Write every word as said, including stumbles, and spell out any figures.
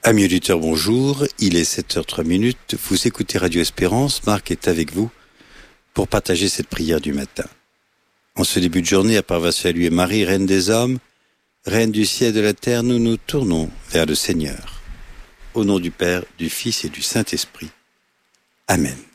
Amis auditeurs, bonjour. Il est sept heures trois minutes. Vous écoutez Radio Espérance. Marc est avec vous pour partager cette prière du matin. En ce début de journée, à part saluer Marie, Reine des hommes, Reine du ciel et de la terre, nous nous tournons vers le Seigneur. Au nom du Père, du Fils et du Saint-Esprit. Amen.